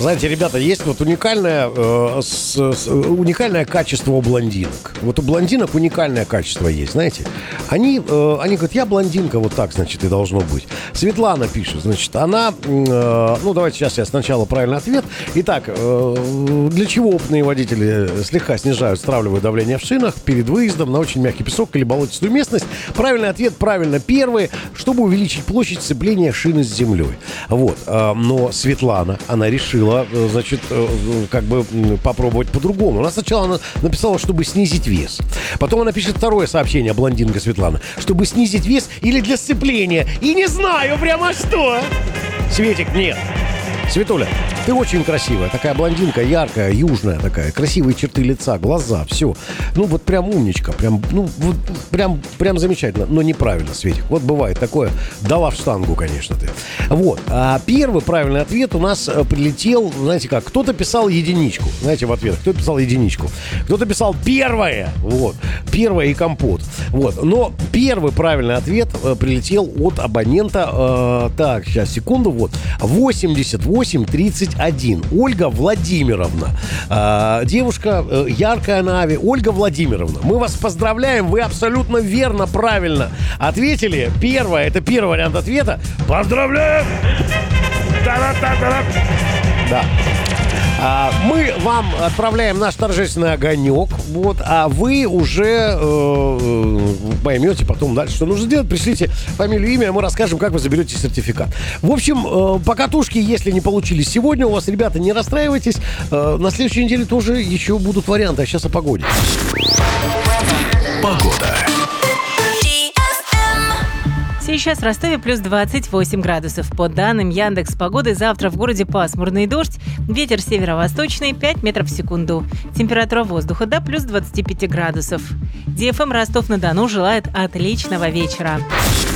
Знаете, ребята, есть вот уникальное качество у блондинок. Вот у блондинок уникальное качество есть, знаете. Они говорят, я блондинка, вот так, значит, и должно быть. Светлана пишет, значит, она... давайте сейчас я сначала правильный ответ. Итак, для чего опытные водители слегка снижают, стравливают давление в шинах перед выездом на очень мягкий песок или болотистую местность? Правильный ответ, правильно, первый, чтобы увеличить площадь сцепления шины с землей. Вот. Но Светлана, она решила, значит, как бы попробовать по-другому. Она сначала написала, чтобы снизить вес. Потом она пишет второе сообщение, блондинка Светлана, чтобы снизить вес или для сцепления. И не знаю прямо что. Светик, нет. Светуля, ты очень красивая, такая блондинка, яркая, южная такая, красивые черты лица, глаза, все. Ну, вот прям умничка, прям замечательно, но неправильно, Светик. Вот бывает такое, дала в штангу, конечно, ты. Вот, а первый правильный ответ у нас прилетел, знаете как, кто-то писал единичку, знаете, в ответ, кто писал единичку, кто-то писал первое, вот, первое и компот, вот. Но первый правильный ответ прилетел от абонента, так, сейчас, секунду, вот, 8831. Ольга Владимировна. Девушка яркая на Аве. Ольга Владимировна, мы вас поздравляем. Вы абсолютно верно, правильно ответили. Первое, это первый вариант ответа. Поздравляем! Да. Мы вам отправляем наш торжественный огонек, вот, а вы уже поймете потом дальше, что нужно сделать. Пришлите фамилию, имя, мы расскажем, как вы заберете сертификат. В общем, покатушки, если не получились сегодня у вас, ребята, не расстраивайтесь. На следующей неделе тоже еще будут варианты. А сейчас о погоде. Погода. Сейчас в Ростове плюс 28 градусов. По данным Яндекс.Погоды, завтра в городе пасмурный дождь, ветер северо-восточный 5 метров в секунду. Температура воздуха до плюс 25 градусов. ДФМ Ростов-на-Дону желает отличного вечера.